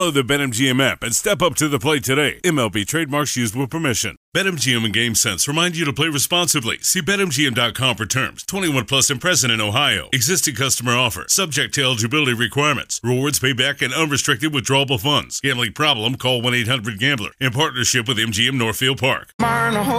Download the BetMGM app and step up to the plate today. MLB trademarks used with permission. BetMGM and GameSense remind you to play responsibly. See BetMGM.com for terms. 21 plus and present in Ohio. Existing customer offer. Subject to eligibility requirements. Rewards payback and unrestricted withdrawable funds. Gambling problem? Call 1-800-GAMBLER. In partnership with MGM Northfield Park.